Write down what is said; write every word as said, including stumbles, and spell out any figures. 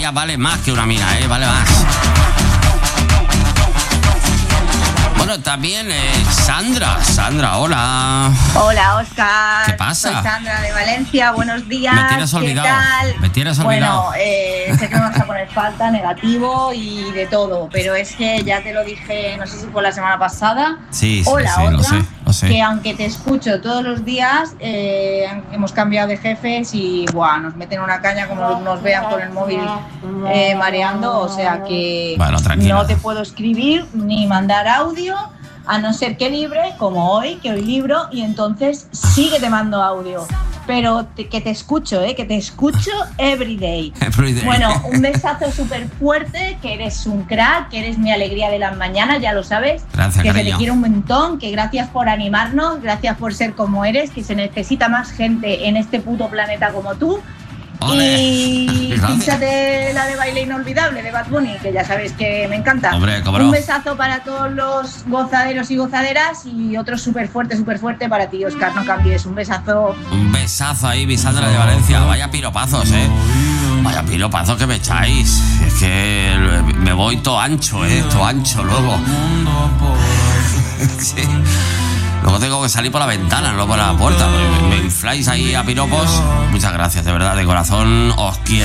ella vale más que una mina, ¿eh? Vale más. Bueno, también eh, Sandra. Sandra, hola. Hola, Óscar. ¿Qué pasa? Soy Sandra de Valencia, buenos días. Me tienes olvidado. ¿Qué tal? Me tienes olvidado. Bueno, eh, sé que me vas a poner falta, negativo y de todo, pero es que ya te lo dije, no sé si fue la semana pasada. Sí, sí, o la sí, otra, lo sé, lo sé. que aunque te escucho todos los días, eh, hemos cambiado de jefes y buah, nos meten una caña como nos vean con el móvil eh, mareando, o sea que bueno, tranquila. no te puedo escribir ni mandar audio. A no ser que libre, como hoy, que hoy libro, y entonces sí que te mando audio. Pero te, que te escucho, ¿eh? Que te escucho everyday. Everyday. Bueno, un besazo súper fuerte, que eres un crack, que eres mi alegría de las mañanas, ya lo sabes. Gracias, que cariño. se te quiere un montón, que gracias por animarnos, gracias por ser como eres, que se necesita más gente en este puto planeta como tú. Ole. Y Gracias. pínchate la de Baile Inolvidable de Bad Bunny, que ya sabes que me encanta. Hombre, cómo no. Un besazo para todos los gozaderos y gozaderas y otro súper fuerte, súper fuerte para ti, Óscar, no cambies. Un besazo. Un besazo ahí, mi Sandra de Valencia. Vaya piropazos, ¿eh? Vaya piropazos que me echáis. Es que me voy todo ancho, ¿eh? Todo ancho luego. Sí. Luego tengo que salir por la ventana, no por la puerta. Me, me infláis ahí a piropos. Muchas gracias, de verdad, de corazón. Os quiero.